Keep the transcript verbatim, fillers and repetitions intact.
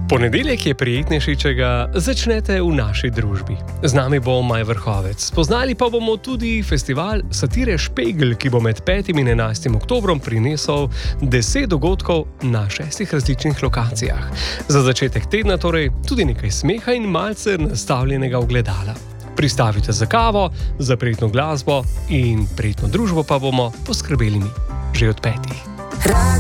Ponedeljek je prijetnejši, če ga začnete v naši družbi. Z nami bo Maj Vrhovec. Spoznali pa bomo tudi festival satire Špegl, ki bo med petim in enajstim oktobrom prinesel deset dogodkov na šestih različnih lokacijah. Za začetek tedna torej tudi nekaj smeha in malce nastavljenega ogledala. Pristavite za kavo, za prijetno glasbo in prijetno družbo pa bomo poskrbeli mi že od petih.